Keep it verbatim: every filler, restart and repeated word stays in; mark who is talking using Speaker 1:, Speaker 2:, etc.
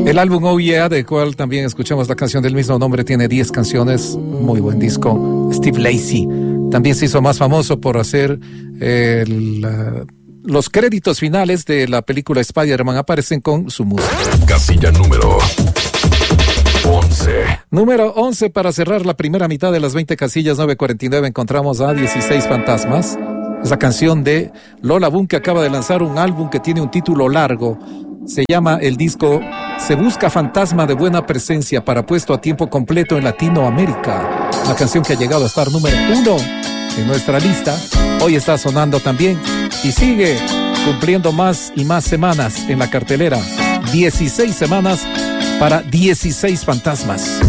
Speaker 1: El álbum Oh Yeah, del cual también escuchamos la canción del mismo nombre, tiene diez canciones, muy buen disco. Steve Lacy también se hizo más famoso por hacer eh, la, los créditos finales de la película Spider-Man, aparecen con su música.
Speaker 2: Casilla número once.
Speaker 1: Número once, para cerrar la primera mitad de las veinte casillas, nueve cuarenta y nueve, encontramos a dieciséis Fantasmas. Es la canción de Lola Bunge, que acaba de lanzar un álbum que tiene un título largo. Se llama el disco Se Busca Fantasma de Buena Presencia para puesto a tiempo completo en Latinoamérica. Una canción que ha llegado a estar número uno en nuestra lista. Hoy está sonando también y sigue cumpliendo más y más semanas en la cartelera. dieciséis semanas para dieciséis Fantasmas.